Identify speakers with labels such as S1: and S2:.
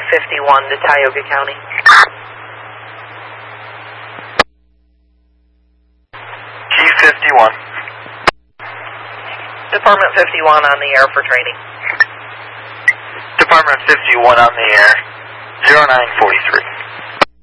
S1: G51 to Tioga County.
S2: G51.
S1: Department 51 on the air for training.
S2: Department 51 on the air, 0943.